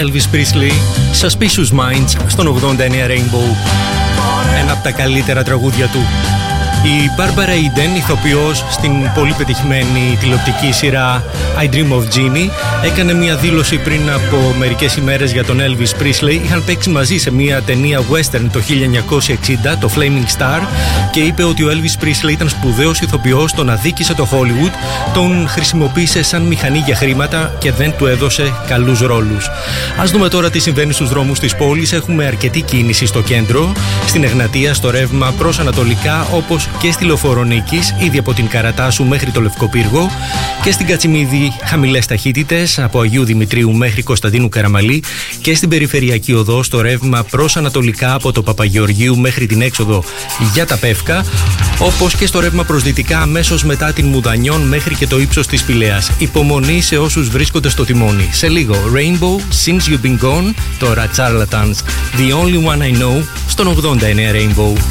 Elvis Presley, Suspicious Minds, στον 89 Rainbow. Ένα από τα καλύτερα τραγούδια του. Η Barbara Eden, ηθοποιός στην πολύ πετυχημένη τηλεοπτική σειρά I Dream of Jeannie, έκανε μια δήλωση πριν από μερικές ημέρες για τον Elvis Presley. Είχαν παίξει μαζί σε μια ταινία western το 1960, το Flaming Star, και είπε ότι ο Elvis Presley ήταν σπουδαίος ηθοποιός, τον αδίκησε το Hollywood, τον χρησιμοποίησε σαν μηχανή για χρήματα και δεν του έδωσε καλούς ρόλους. Ας δούμε τώρα τι συμβαίνει στους δρόμους της πόλης. Έχουμε αρκετή κίνηση στο κέντρο, στην Εγνατία, στο ρεύμα προς ανατολικά, όπως και στη Λεωφόρο Νίκης, ήδη από την Καρατάσου μέχρι το Λευκοπύργο, και στην Κατσιμίδη χαμηλές ταχύτητες από Αγίου Δημητρίου μέχρι Κωνσταντίνου Καραμαλή, και στην Περιφερειακή Οδό στο ρεύμα προς ανατολικά από το Παπαγεωργίου μέχρι την έξοδο για τα Πεύκα, όπως και στο ρεύμα προς δυτικά αμέσως μετά την Μουδανιών μέχρι και το ύψος της Πηλαίας. Υπομονή σε όσους βρίσκονται στο τιμόνι. Σε λίγο Rainbow, Since You've Been Gone, τώρα Charlatans, The Only One I Know, στον 89 Rainbow.